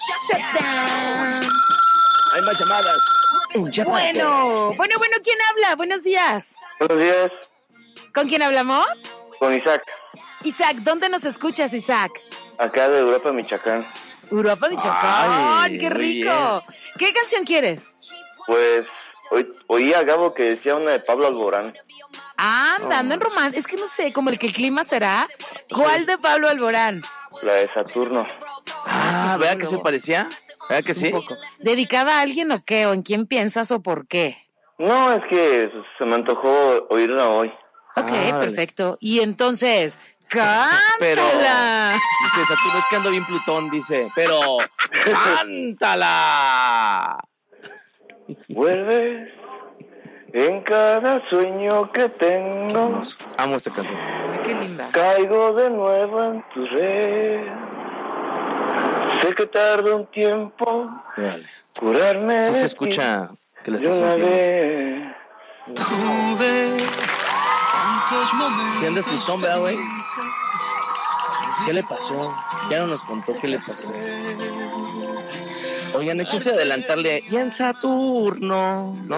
Shutdown. Hay más llamadas. Bueno, ¿quién habla? Buenos días. Buenos días, ¿Con quién hablamos? con Isaac, Isaac, ¿dónde nos escuchas, Isaac? acá de Europa, Michoacán. Europa, Michoacán. Ay, ¡Qué muy rico! ¿Qué canción quieres? Pues oí a Gabo que decía una de Pablo Alborán. Andando en romance. Es que no sé, como el clima será. ¿Cuál de Pablo Alborán? La de Saturno. ¿Verdad que se parecía? ¿Verdad que sí? Un poco. ¿Dedicada a alguien o qué? ¿O en quién piensas o por qué? No, es que se me antojó oírla hoy. Ok, Vale. perfecto. Y entonces, ¡cántala! Dice Saturno, es que ando bien Plutón, dice. Pero, ¡cántala! Vuelves en cada sueño que tengo. Hermoso. Amo esta canción. Ay, qué linda. Caigo de nuevo en tu red. Sé que tarda un tiempo Dale. curarme. Sí de se ti escucha que la de estás una sintiendo. vez. Si andas tristón, ¿verdad, güey? ¿Qué le pasó? Ya no nos contó qué le pasó. Oigan, échense a adelantarle. Y en Saturno, ¿no?